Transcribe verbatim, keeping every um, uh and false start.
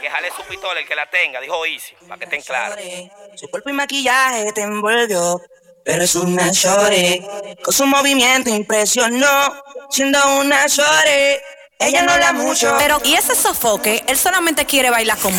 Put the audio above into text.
jale su pistola el que la tenga, dijo Easy, para que estén claros. Su cuerpo y maquillaje te envolvió, pero es una shorty. Con su movimiento impresionó, siendo una shorty. Ella no habla mucho, pero y ese sofoque, él solamente quiere bailar con